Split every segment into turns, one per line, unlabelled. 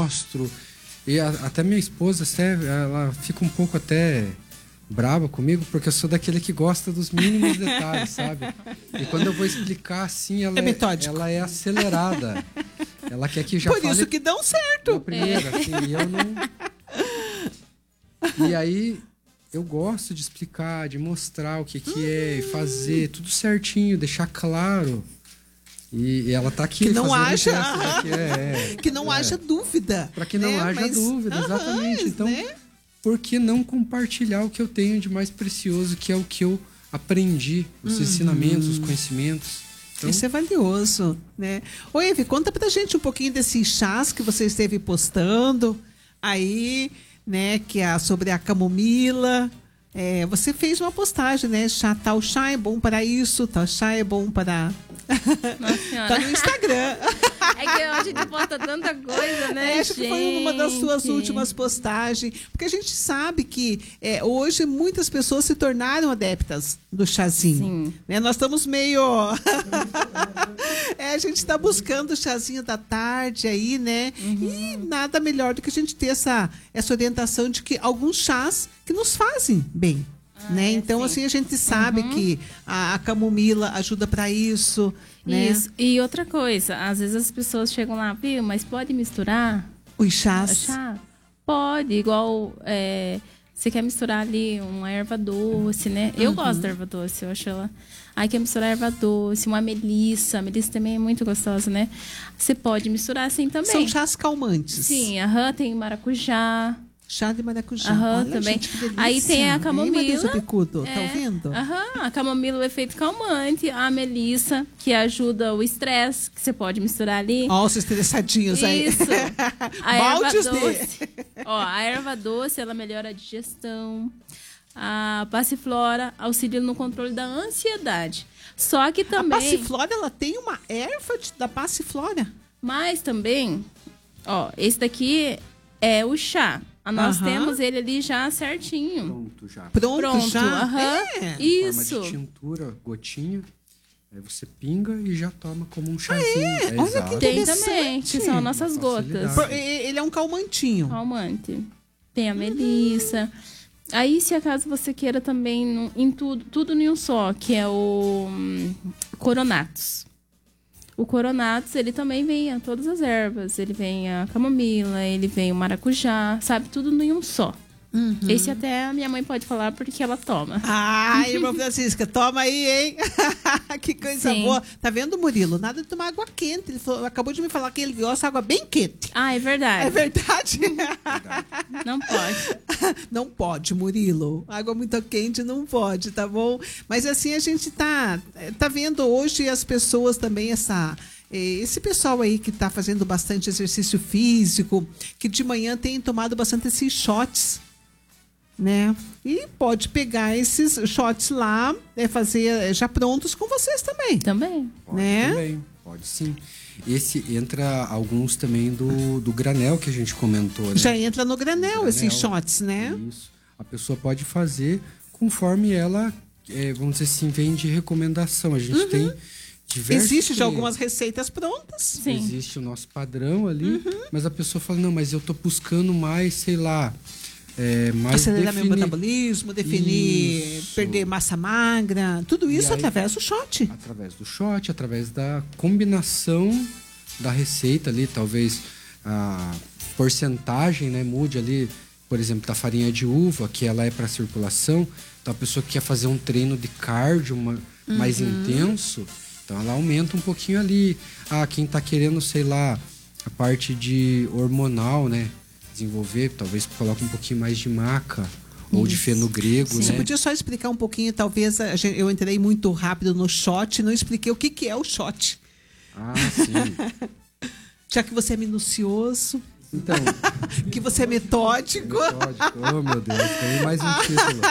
mostro. E até minha esposa, ela fica um pouco até brava comigo, porque eu sou daquele que gosta dos mínimos detalhes, sabe? E quando eu vou explicar assim, ela é acelerada. Ela quer que já
Por isso que dão certo.
Na primeira, assim, e eu não... E aí, eu gosto de explicar, de mostrar o que é, e fazer tudo certinho, deixar claro. E ela tá aqui
que não haja
que
não haja dúvida.
Para que não haja dúvida, exatamente. Então, por que não compartilhar o que eu tenho de mais precioso, que é o que eu aprendi, os ensinamentos, os conhecimentos. Então...
Isso é valioso, né? Ô, Eve, conta pra gente um pouquinho desses chás que você esteve postando aí, né? Que é sobre a camomila. Você fez uma postagem, né? Tal chá é bom para isso, tal chá é bom para...
Nossa Senhora.
Tá no Instagram.
É que hoje a gente posta tanta coisa, né,
acho que foi uma das suas últimas postagens. Porque a gente sabe que hoje muitas pessoas se tornaram adeptas do chazinho. Né? Nós estamos meio... a gente está buscando o chazinho da tarde aí, né? E nada melhor do que a gente ter essa orientação de que alguns chás que nos fazem bem. Né? Então, assim, a gente sabe que a camomila ajuda para isso, né?
Isso. E outra coisa, às vezes as pessoas chegam lá, viu, mas pode misturar?
Os chás?
Chá? Pode, igual você quer misturar ali uma erva doce, né? Eu gosto da erva doce, eu acho ela... Aí quer misturar erva doce, uma melissa. A melissa também é muito gostosa, né? Você pode misturar assim também.
São chás calmantes.
Sim, tem maracujá.
Chá de maracujá.
Olha, também.
Gente, que delícia.
Aí tem a camomila.
Picudo, tá ouvindo?
A camomila, o efeito calmante. A melissa, que ajuda o estresse, que você pode misturar ali.
Ó, os estressadinhos aí.
Isso. A erva doce. A erva doce, ela melhora a digestão. A passiflora auxilia no controle da ansiedade. Só que também...
A passiflora, ela tem uma erva da passiflora?
Mas também, esse daqui é o chá. Nós temos ele ali já certinho.
Pronto já.
Pronto já?
Isso.
Em forma de tintura, gotinha. Aí você pinga e já toma como um chazinho.
Olha que
tem também, que são nossas gotas.
Ele é um calmantinho.
Calmante. Tem a melissa. Aí, se acaso você queira também em tudo em um só, que é o Coronatus. O Coronatus, ele também vem a todas as ervas. Ele vem a camomila, ele vem o maracujá, sabe? Tudo em um só. Esse até a minha mãe pode falar porque ela toma.
Irmã Francisca, toma aí, hein? Que coisa boa. Tá vendo, Murilo? Nada de tomar água quente. Ele acabou de me falar que ele gosta de água bem quente.
É verdade.
É verdade?
Não pode.
Não pode, Murilo. Água muito quente não pode, tá bom? Mas assim, a gente tá vendo hoje as pessoas também esse pessoal aí que está fazendo bastante exercício físico, que de manhã tem tomado bastante esses shots, né? E pode pegar esses shots lá, fazer já prontos com vocês também.
Também.
Também, pode sim. Esse entra alguns também do granel que a gente comentou, né?
Já entra no granel esses shots, né?
Isso. A pessoa pode fazer conforme ela, vamos dizer assim, vem de recomendação. A gente tem diversos...
Existe já algumas receitas prontas.
Sim.
Existe o nosso padrão ali, mas a pessoa fala, não, mas eu tô buscando mais, sei lá... mais
acelerar meu metabolismo, definir, perder massa magra, tudo isso através do shot.
Através do shot, através da combinação da receita ali, talvez a porcentagem, né, mude ali, por exemplo, da farinha de uva, que ela é para circulação. Então a pessoa que quer fazer um treino de cardio mais intenso, então ela aumenta um pouquinho ali. Quem tá querendo, sei lá, a parte de hormonal, né, desenvolver, talvez coloque um pouquinho mais de maca ou de fenogrego, né?
Você podia só explicar um pouquinho, talvez eu entrei muito rápido no shot, não expliquei o que é o shot.
Sim.
Já que você é minucioso.
Então,
que você é metódico.
Oh, meu Deus, tem mais um título.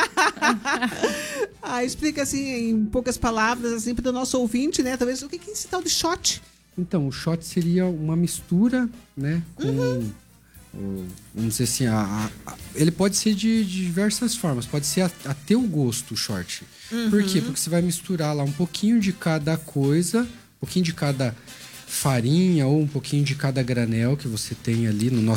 Explica assim, em poucas palavras, assim, para o nosso ouvinte, né? Talvez o que é esse tal de shot?
Então, o shot seria uma mistura, né? Com vamos dizer assim, ele pode ser de diversas formas, pode ser a teu gosto o shot. Por quê? Porque você vai misturar lá um pouquinho de cada coisa, um pouquinho de cada farinha ou um pouquinho de cada granel que você tem ali no nosso